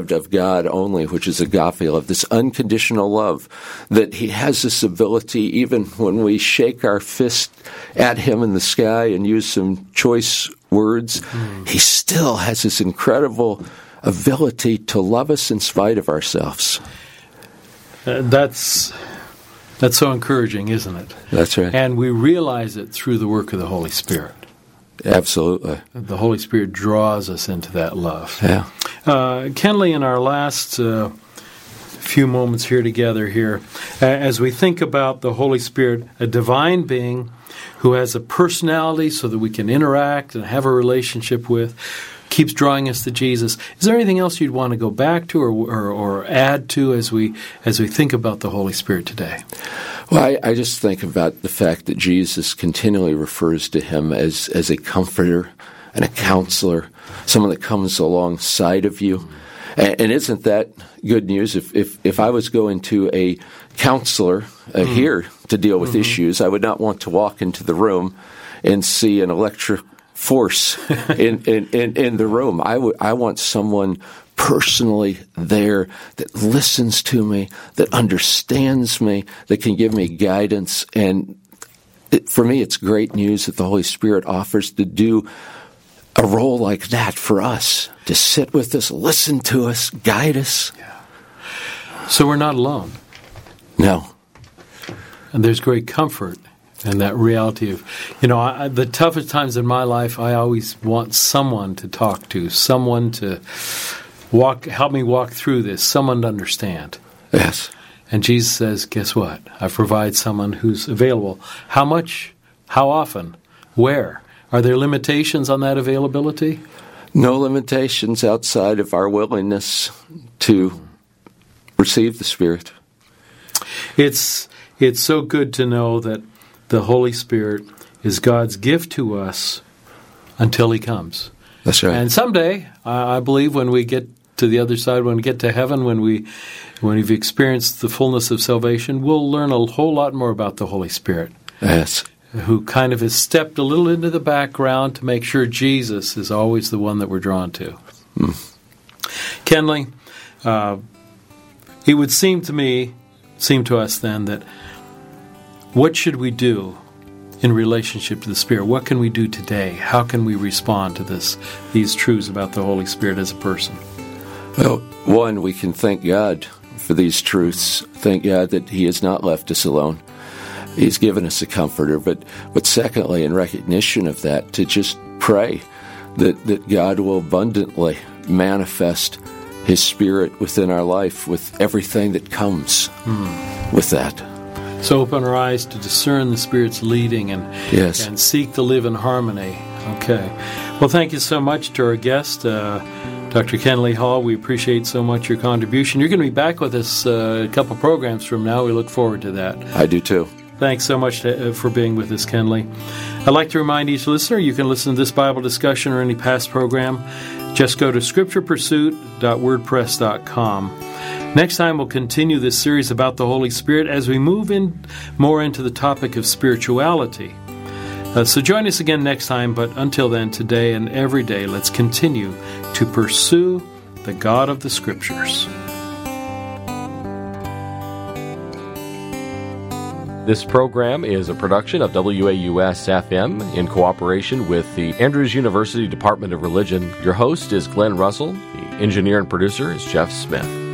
concept of God only, which is agape love, this unconditional love, that he has this ability, even when we shake our fist at him in the sky and use some choice words, he still has this incredible ability to love us in spite of ourselves. That's so encouraging, isn't it? That's right. And we realize it through the work of the Holy Spirit. Absolutely. The Holy Spirit draws us into that love. Yeah. Kenley, in our last few moments here together here, as we think about the Holy Spirit, a divine being who has a personality so that we can interact and have a relationship with, keeps drawing us to Jesus. Is there anything else you'd want to go back to or add to as we think about the Holy Spirit today? Well, I just think about the fact that Jesus continually refers to him as a comforter and a counselor, someone that comes alongside of you. And isn't that good news? If I was going to a counselor here to deal with issues, I would not want to walk into the room and see an electric force in the room. I want someone personally there that listens to me, that understands me, that can give me guidance. And for me, it's great news that the Holy Spirit offers to do a role like that for us, to sit with us, listen to us, guide us. Yeah. So we're not alone. No. And there's great comfort in that reality of, the toughest times in my life, I always want someone to talk to, someone to help me walk through this, someone to understand. Yes. And Jesus says, guess what? I provide someone who's available. How much? How often? Where? Are there limitations on that availability? No limitations outside of our willingness to receive the Spirit. It's so good to know that the Holy Spirit is God's gift to us until He comes. That's right. And someday, I believe, when we get to the other side, when we get to heaven, when we've experienced the fullness of salvation, we'll learn a whole lot more about the Holy Spirit. Yes. Who kind of has stepped a little into the background to make sure Jesus is always the one that we're drawn to. Kenley, it would seem to us then that what should we do in relationship to the Spirit? What can we do today? How can we respond to these truths about the Holy Spirit as a person? Well, one, we can thank God for these truths. Thank God that He has not left us alone. He's given us a comforter. But secondly, in recognition of that, to just pray that God will abundantly manifest His Spirit within our life with everything that comes with that. So open our eyes to discern the Spirit's leading and seek to live in harmony. Okay. Well, thank you so much to our guest, Dr. Kenley Hall. We appreciate so much your contribution. You're going to be back with us a couple programs from now. We look forward to that. I do too. Thanks so much for being with us, Kenley. I'd like to remind each listener you can listen to this Bible discussion or any past program. Just go to scripturepursuit.wordpress.com. Next time, we'll continue this series about the Holy Spirit as we move more into the topic of spirituality. So join us again next time, but until then, today and every day, let's continue to pursue the God of the Scriptures. This program is a production of WAUS-FM in cooperation with the Andrews University Department of Religion. Your host is Glenn Russell. The engineer and producer is Jeff Smith.